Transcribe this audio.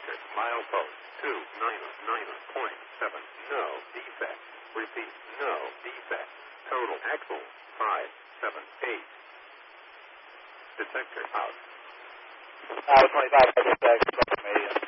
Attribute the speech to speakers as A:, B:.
A: detector. Milepost 299.7. No defect. Repeat, no defect. Total axle 578. Detector out.
B: 25, detector,